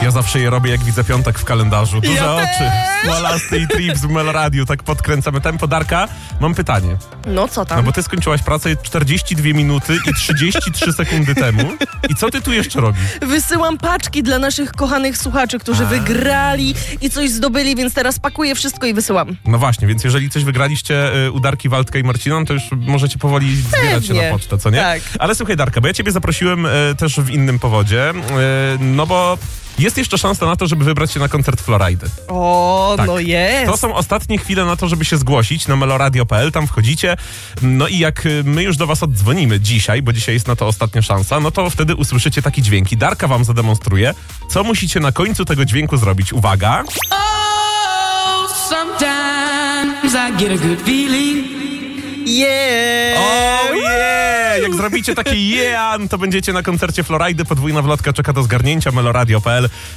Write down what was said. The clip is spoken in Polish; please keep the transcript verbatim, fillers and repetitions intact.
Ja zawsze je robię, jak widzę piątek w kalendarzu. Duże Ja oczy, też. smolasty i trips w Meloradiu. Tak podkręcamy tempo. Darka, mam pytanie. No co tam? No bo ty skończyłaś pracę czterdzieści dwie minuty i trzydzieści trzy sekundy temu. I co ty tu jeszcze robisz? Wysyłam paczki dla naszych kochanych słuchaczy, którzy A. wygrali i coś zdobyli, więc teraz pakuję wszystko i wysyłam. No właśnie, więc jeżeli coś wygraliście y, u Darki, Waldka i Marcina, no to już możecie powoli zbierać się Pewnie. na pocztę, co nie? Tak. Ale słuchaj, Darka, bo ja ciebie zaprosiłem y, też w innym powodzie, y, no bo jest jeszcze szansa na to, żeby wybrać się na koncert Florajdy. O, Tak. no jest. To są ostatnie chwile na to, żeby się zgłosić na meloradio kropka p l, tam wchodzicie. No i jak y, my już do was oddzwonimy dzisiaj, bo dzisiaj jest na to ostatnia szansa, no to wtedy usłyszycie takie dźwięki. Darka wam zademonstruje, co musicie na końcu tego dźwięku zrobić. Uwaga! Oh, sometimes I get a good feeling. Yeah. O yeah! Jak zrobicie takie yeah, to będziecie na koncercie Florajdy. Podwójna wlotka czeka do zgarnięcia. meloradio kropka p l.